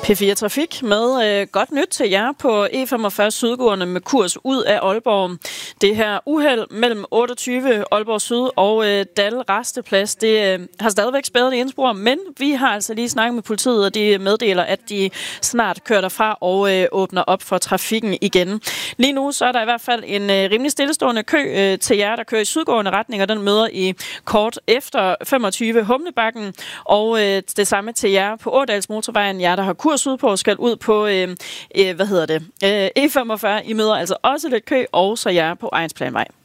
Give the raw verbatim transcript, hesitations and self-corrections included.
P fire Trafik med øh, godt nyt til jer på E femogfyrre Sydgående med kurs ud af Aalborg. Det her uheld mellem otteogtyve Aalborg Syd og øh, Dal Rasteplads, det øh, har stadigvæk spærret i indspor, men vi har altså lige snakket med politiet, og de meddeler, at de snart kører derfra og øh, åbner op for trafikken igen. Lige nu så er der i hvert fald en øh, rimelig stillestående kø øh, til jer, der kører i sydgående retning, og den møder i kort efter femogtyve Humlebakken, og øh, det samme til jer på Årdals Motorvejen, jer der har kurs sydpå, skal ud på, øh, øh, hvad hedder det, øh, E femogfyrre. I møder altså også lidt kø, og så jer på Egnsplanvej.